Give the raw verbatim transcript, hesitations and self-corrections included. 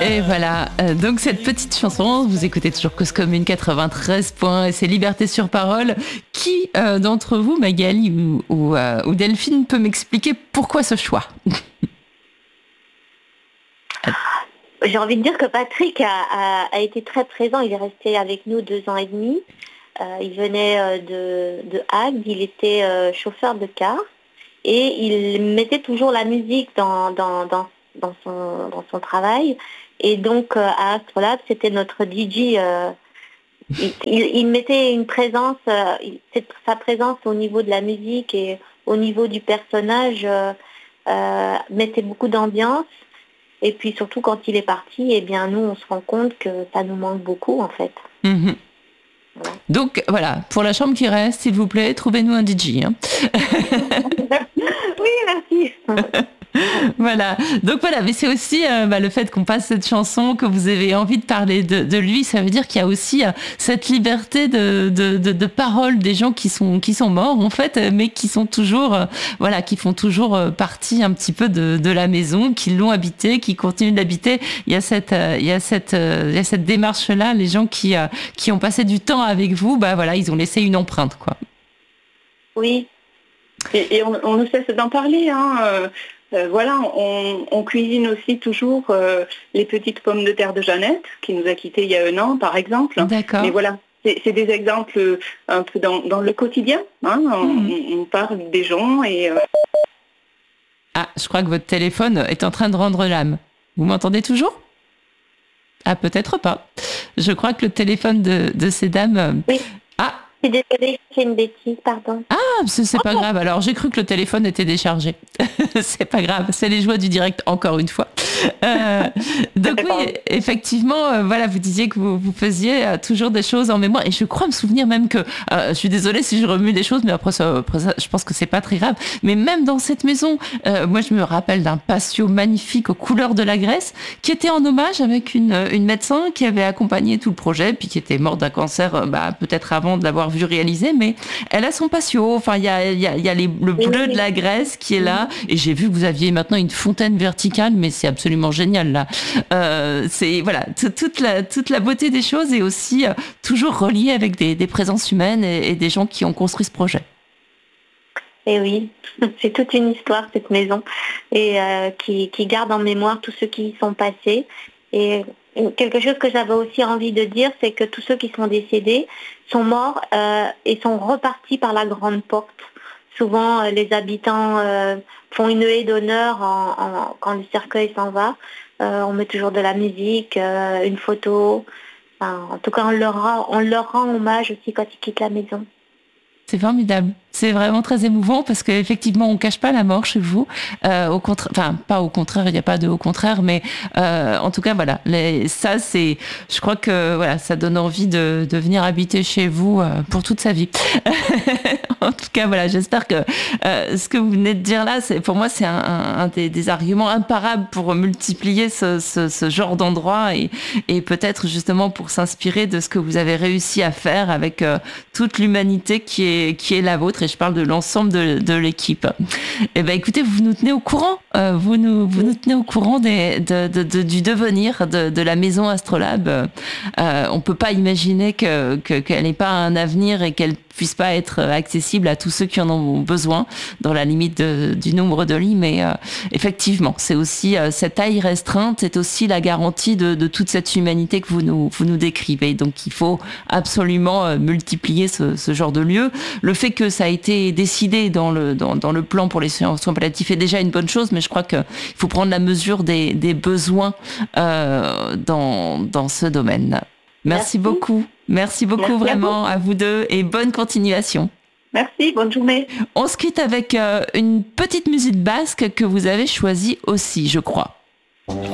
Et voilà, euh, donc cette petite chanson, vous écoutez toujours Cause Commune quatre-vingt-treize points et c'est Liberté sur parole. Qui euh, d'entre vous, Magali ou, ou, euh, ou Delphine, peut m'expliquer pourquoi ce choix? J'ai envie de dire que Patrick a, a, a été très présent, il est resté avec nous deux ans et demi. Euh, il venait euh, de, de Agde, il était euh, chauffeur de car et il mettait toujours la musique dans, dans, dans, dans, son, dans son travail. Et donc euh, à Astrolabe, c'était notre D J. Euh, il, il, il mettait une présence, euh, sa présence au niveau de la musique et au niveau du personnage euh, euh, mettait beaucoup d'ambiance. Et puis surtout quand il est parti, eh bien nous on se rend compte que ça nous manque beaucoup en fait. Mmh. Voilà. Donc voilà, pour la chambre qui reste, s'il vous plaît, trouvez-nous un D J. Hein. Oui, merci. Voilà, donc voilà, mais c'est aussi euh, bah, le fait qu'on passe cette chanson, que vous avez envie de parler de, de lui, ça veut dire qu'il y a aussi euh, cette liberté de, de, de, de parole des gens qui sont, qui sont morts en fait, mais qui sont toujours, euh, voilà, qui font toujours euh, partie un petit peu de, de la maison, qui l'ont habité, qui continuent de l'habiter. Il y a cette, euh, il y a cette, euh, il y a cette démarche-là, les gens qui, euh, qui ont passé du temps avec vous, bah voilà, ils ont laissé une empreinte, quoi. Oui. Et, et on, on ne cesse d'en parler, hein. Euh... Euh, voilà, on, on cuisine aussi toujours euh, les petites pommes de terre de Jeannette, qui nous a quittés il y a un an, par exemple. D'accord. Mais voilà, c'est, c'est des exemples un peu dans, dans le quotidien. Hein. On, mmh. on parle des gens et... Euh... Ah, je crois que votre téléphone est en train de rendre l'âme. Vous m'entendez toujours ? Ah, peut-être pas. Je crois que le téléphone de, de ces dames... Oui. Ah. Je suis désolée, j'ai une bêtise, pardon. Ah, c'est, c'est pas grave. Alors, j'ai cru que le téléphone était déchargé. C'est pas grave. C'est les joies du direct, encore une fois. Euh, donc oui, effectivement, euh, voilà, vous disiez que vous, vous faisiez euh, toujours des choses en mémoire. Et je crois me souvenir même que, euh, je suis désolée si je remue des choses, mais après ça, après ça je pense que c'est pas très grave. Mais même dans cette maison, euh, moi, je me rappelle d'un patio magnifique aux couleurs de la Grèce, qui était en hommage avec une, une médecin qui avait accompagné tout le projet, puis qui était morte d'un cancer, euh, bah, peut-être avant de l'avoir vu réaliser, mais elle a son patio. Enfin, il y a, y a, y a les, le bleu de la Grèce qui est là. Et j'ai vu que vous aviez maintenant une fontaine verticale, mais c'est absolument génial là. Euh, c'est voilà, t- toute la toute la beauté des choses est aussi euh, toujours reliée avec des, des présences humaines et, et des gens qui ont construit ce projet. Et oui, c'est toute une histoire cette maison et euh, qui, qui garde en mémoire tous ceux qui y sont passés. Et quelque chose que j'avais aussi envie de dire, c'est que tous ceux qui sont décédés sont morts euh, et sont repartis par la grande porte. Souvent, euh, les habitants euh, font une haie d'honneur en, en, quand le cercueil s'en va. Euh, on met toujours de la musique, euh, une photo. Enfin, en tout cas, on leur, rend, on leur rend hommage aussi quand ils quittent la maison. C'est formidable. C'est vraiment très émouvant parce qu'effectivement, on ne cache pas la mort chez vous. Euh, au contraire, enfin, pas au contraire, il n'y a pas de au contraire, mais euh, en tout cas, voilà. Les, ça, c'est, je crois que voilà, ça donne envie de, de venir habiter chez vous euh, pour toute sa vie. En tout cas, voilà, j'espère que euh, ce que vous venez de dire là, c'est, pour moi, c'est un, un, un des, des arguments imparables pour multiplier ce, ce, ce genre d'endroit et, et peut-être justement pour s'inspirer de ce que vous avez réussi à faire avec euh, toute l'humanité qui est, qui est la vôtre. Et je parle de l'ensemble de, de l'équipe. Eh ben, écoutez, vous nous tenez au courant. Euh, vous nous, vous nous tenez au courant des, de, de, de, du devenir de, de la maison Astrolabe. Euh, on peut pas imaginer que, que, qu'elle n'ait pas un avenir et qu'elle puisse pas être accessible à tous ceux qui en ont besoin, dans la limite de, du nombre de lits. Mais euh, effectivement, c'est aussi euh, cette taille restreinte est aussi la garantie de, de toute cette humanité que vous nous, vous nous décrivez. Donc, il faut absolument euh, multiplier ce, ce genre de lieu. Le fait que ça a été décidé dans le, dans, dans le plan pour les soins palliatifs est déjà une bonne chose, mais je crois qu'il faut prendre la mesure des, des besoins euh, dans, dans ce domaine. Merci, Merci. beaucoup. Merci beaucoup Merci vraiment à vous. à vous deux et bonne continuation. Merci, bonne journée. On se quitte avec euh, une petite musique basque que vous avez choisie aussi, je crois.